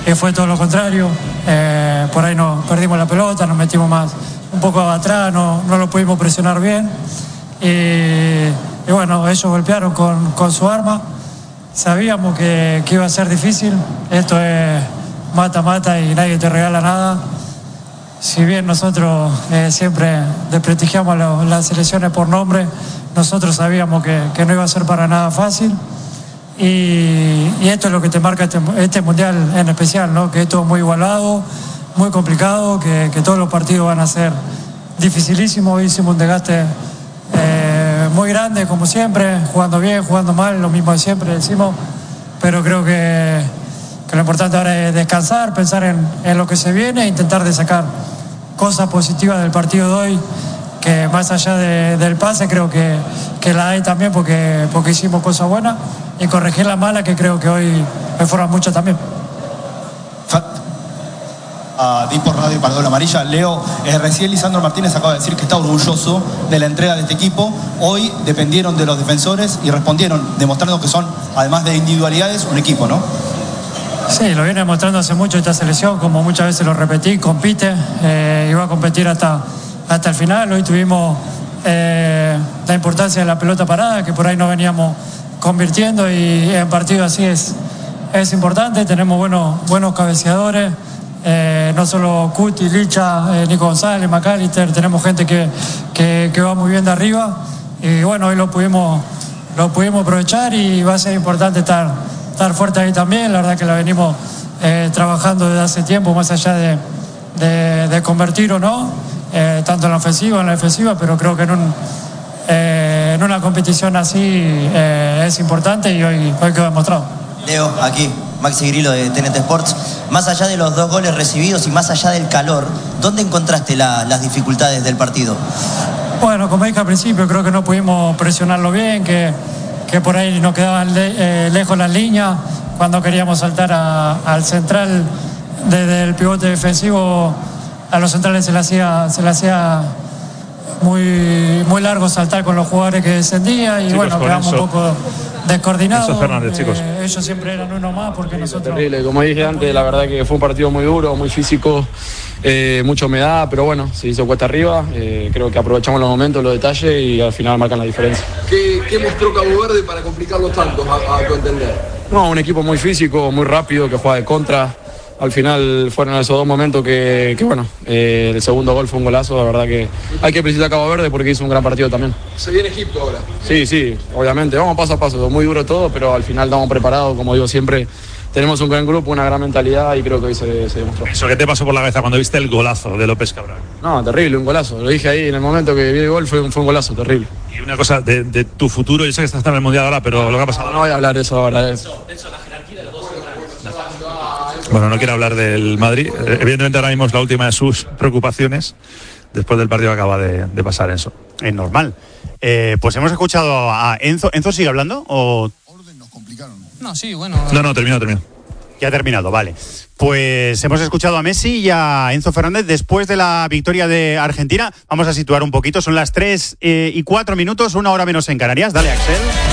fue todo lo contrario. Por ahí nos perdimos la pelota, nos metimos más un poco atrás, no lo pudimos presionar bien. Y bueno, ellos golpearon con su arma. Sabíamos que iba a ser difícil. Esto es mata-mata y nadie te regala nada. Si bien nosotros siempre desprestigiamos las selecciones por nombre, nosotros sabíamos que no iba a ser para nada fácil. Y esto es lo que te marca este mundial en especial, ¿no? Que esto es muy igualado, muy complicado, que todos los partidos van a ser dificilísimos. Hicimos un desgaste muy grande, como siempre, jugando bien, jugando mal, lo mismo de siempre decimos, pero creo que lo importante ahora es descansar, pensar en lo que se viene e intentar de sacar cosas positivas del partido de hoy, que más allá del pase creo que la hay también porque hicimos cosas buenas, y corregir las malas que creo que hoy me fueron mucho también. Dipo Radio para Doble Amarilla. Leo, recién Lisandro Martínez acaba de decir que está orgulloso de la entrega de este equipo. Hoy dependieron de los defensores y respondieron, demostrando que son, además de individualidades, un equipo, ¿no? Sí, lo viene demostrando hace mucho esta selección, como muchas veces lo repetí, compite, y va a competir hasta el final. Hoy tuvimos la importancia de la pelota parada, que por ahí no veníamos convirtiendo, y en partidos así es importante. Tenemos buenos cabeceadores, no solo Cuti, Licha, Nico González, McAllister, tenemos gente que va muy bien de arriba, y bueno, hoy lo pudimos aprovechar, y va a ser importante estar fuerte ahí también. La verdad que la venimos trabajando desde hace tiempo, más allá de convertir o no, tanto en la ofensiva, en la defensiva, pero creo que en una competición así es importante, y hoy quedó demostrado. Leo, aquí, Maxi Grillo de TNT Sports. Más allá de los 2 goles recibidos y más allá del calor, ¿dónde encontraste las dificultades del partido? Bueno, como dije al principio, creo que no pudimos presionarlo bien, que por ahí nos quedaban lejos las líneas. Cuando queríamos saltar al central, desde el pivote defensivo, a los centrales se le hacía muy largo saltar con los jugadores que descendían, y chicos, bueno, quedamos un poco descoordinados. Enzo Fernández, chicos. Ellos siempre eran uno más porque nosotros... Terrible, como dije antes, la verdad que fue un partido muy duro, muy físico, mucha humedad, pero bueno, se hizo cuesta arriba. Creo que aprovechamos los momentos, los detalles, y al final marcan la diferencia. ¿Qué mostró Cabo Verde para complicarlos tanto, a tu entender? No, un equipo muy físico, muy rápido, que juega de contra. Al final fueron esos 2 momentos que bueno, el segundo gol fue un golazo. La verdad que hay que felicitar a Cabo Verde porque hizo un gran partido también. ¿Se viene Egipto ahora? Sí, obviamente. Vamos paso a paso, muy duro todo, pero al final estamos preparados. Como digo siempre, tenemos un gran grupo, una gran mentalidad, y creo que hoy se demostró. ¿Eso qué te pasó por la cabeza cuando viste el golazo de López Cabral? No, terrible, un golazo. Lo dije ahí en el momento que vi el gol, fue un golazo, terrible. Y una cosa de tu futuro, yo sé que estás en el Mundial ahora, pero lo que ha pasado... No voy a hablar de eso ahora. Bueno, no quiero hablar del Madrid. Evidentemente ahora mismo es la última de sus preocupaciones después del partido que acaba de pasar Enzo. Es normal. Pues hemos escuchado a Enzo. ¿Enzo sigue hablando o...? Nos complicaron. No, sí, bueno... No, terminó. Ya ha terminado, vale. Pues hemos escuchado a Messi y a Enzo Fernández después de la victoria de Argentina. Vamos a situar un poquito. Son las 3:04, 1 hora menos en Canarias. Dale, Axel.